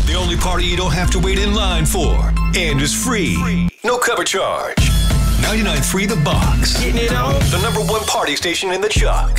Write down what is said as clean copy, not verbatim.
The only party you don't have to wait in line for. And is free. No cover charge. 99.3 The Box. Getting it on. The #1 party station in the Chuck.